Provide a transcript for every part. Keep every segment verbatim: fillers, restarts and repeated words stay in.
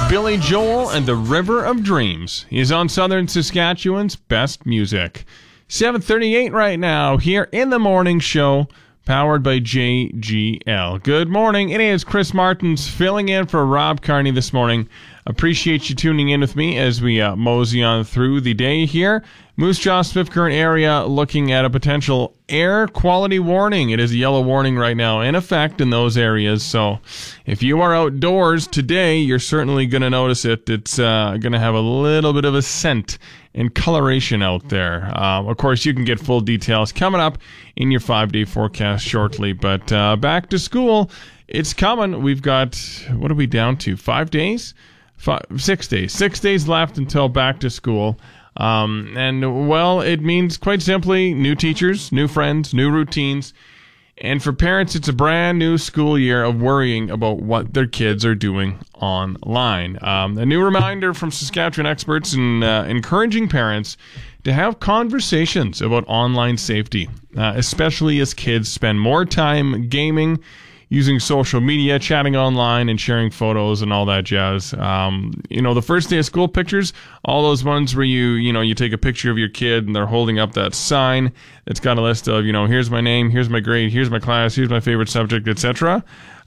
Billy Joel and the River of Dreams. He's on Southern Saskatchewan's best music. seven thirty-eight right now here in the morning show, powered by J G L. Good morning. It is Chris Martins filling in for Rob Carney this morning. Appreciate you tuning in with me as we uh, mosey on through the day here. Moose Jaw, Smith Current area looking at a potential air quality warning. It is a yellow warning right now in effect in those areas. So if you are outdoors today, you're certainly going to notice it. It's uh, going to have a little bit of a scent and coloration out there. Um, of course, you can get full details coming up in your five-day forecast shortly. But uh, back to school, it's coming. We've got, what are we down to, five days? Five, six days. Six days left until back to school. Um, and, well, it means quite simply new teachers, new friends, new routines. And for parents, it's a brand new school year of worrying about what their kids are doing online. Um, a new reminder from Saskatchewan experts in uh, encouraging parents to have conversations about online safety, uh, especially as kids spend more time gaming, using social media, chatting online, and sharing photos and all that jazz. Um, you know, the first day of school pictures, all those ones where you, you know, you take a picture of your kid and they're holding up that sign that's got a list of, you know, here's my name, here's my grade, here's my class, here's my favorite subject, et cetera.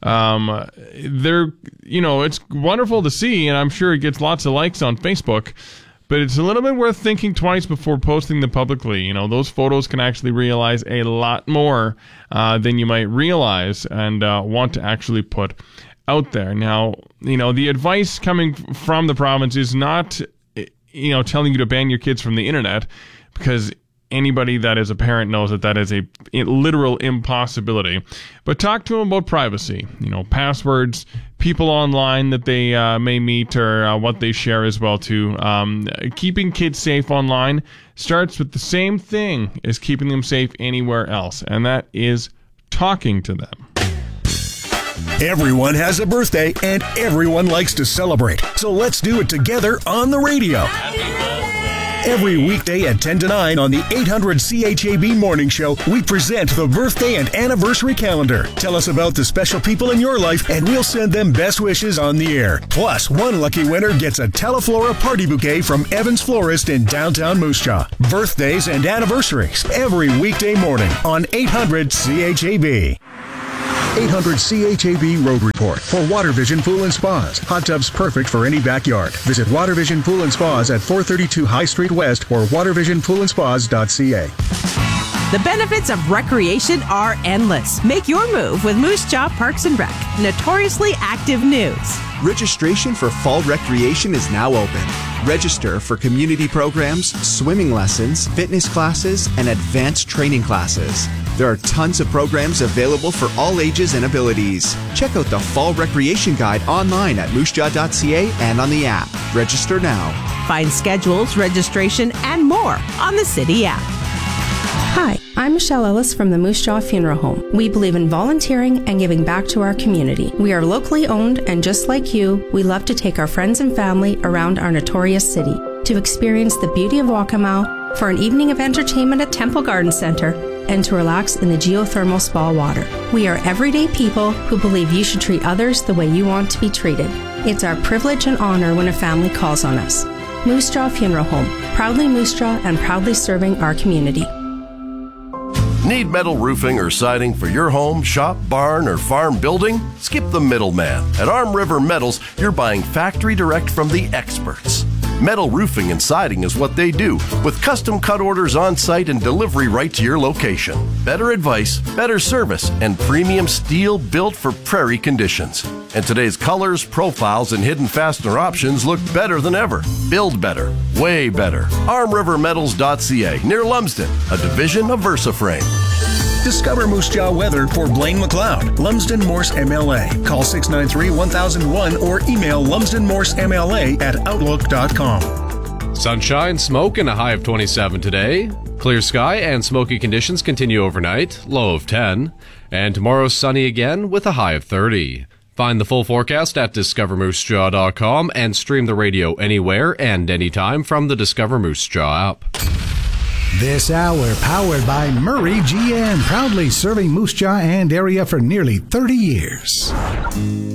Um, they're, you know, it's wonderful to see, and I'm sure it gets lots of likes on Facebook. But it's a little bit worth thinking twice before posting them publicly. You know, those photos can actually realize a lot more uh, than you might realize and uh, want to actually put out there. Now, you know, the advice coming from the province is not, you know, telling you to ban your kids from the internet, because anybody that is a parent knows that that is a literal impossibility. But talk to them about privacy, you know, passwords, people online that they uh, may meet, or uh, what they share as well too. Um, keeping kids safe online starts with the same thing as keeping them safe anywhere else, and that is talking to them. Everyone has a birthday, and everyone likes to celebrate. So let's do it together on the radio. Every weekday at ten to nine on the eight hundred C H A B Morning Show, we present the birthday and anniversary calendar. Tell us about the special people in your life, and we'll send them best wishes on the air. Plus, one lucky winner gets a Teleflora party bouquet from Evans Florist in downtown Moose Jaw. Birthdays and anniversaries every weekday morning on eight hundred C H A B. eight hundred C H A B Road Report for Water Vision Pool and Spas. Hot tubs perfect for any backyard. Visit Water Vision Pool and Spas at four thirty-two High Street West or water vision pool and spas dot c a. The benefits of recreation are endless. Make your move with Moose Jaw Parks and Rec. Notoriously active news. Registration for fall recreation is now open. Register for community programs, swimming lessons, fitness classes, and advanced training classes. There are tons of programs available for all ages and abilities. Check out the Fall Recreation Guide online at moose jaw dot c a and on the app. Register now. Find schedules, registration, and more on the City app. Hi, I'm Michelle Ellis from the Moose Jaw Funeral Home. We believe in volunteering and giving back to our community. We are locally owned, and just like you, we love to take our friends and family around our notorious city to experience the beauty of Waccamaw, for an evening of entertainment at Temple Garden Center, and to relax in the geothermal spa water. We are everyday people who believe you should treat others the way you want to be treated. It's our privilege and honor when a family calls on us. Moose Jaw Funeral Home, proudly Moose Jaw and proudly serving our community. Need metal roofing or siding for your home, shop, barn, or farm building? Skip the middleman. At Arm River Metals, you're buying factory direct from the experts. Metal roofing and siding is what they do, with custom cut orders on site and delivery right to your location. Better advice, better service, and premium steel built for prairie conditions. And today's colors, profiles, and hidden fastener options look better than ever. Build better, way better. arm river metals dot c a, near Lumsden, a division of VersaFrame. Discover Moose Jaw weather for Blaine McLeod, Lumsden Morse M L A. Call six nine three, one thousand one or email lumsden morse m l a at outlook dot com. Sunshine, smoke, and a high of twenty-seven today. Clear sky and smoky conditions continue overnight, low of ten. And tomorrow sunny again with a high of thirty. Find the full forecast at discover moose jaw dot com and stream the radio anywhere and anytime from the Discover Moose Jaw app. This hour powered by Murray G M, proudly serving Moose Jaw and area for nearly thirty years.